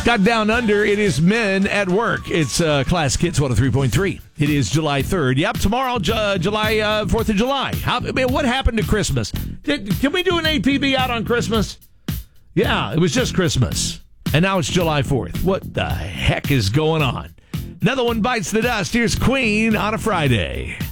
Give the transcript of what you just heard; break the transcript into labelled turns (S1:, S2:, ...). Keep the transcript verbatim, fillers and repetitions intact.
S1: Got Down Under. It is Men at Work. It's uh, Classic Hits one oh three point three. It is July third. Yep, tomorrow, uh, July uh, fourth of July. How, I mean, what happened to Christmas? Did, can we do an A P B out on Christmas? Yeah, it was just Christmas. And now it's July fourth. What the heck is going on? Another one bites the dust. Here's Queen on a Friday.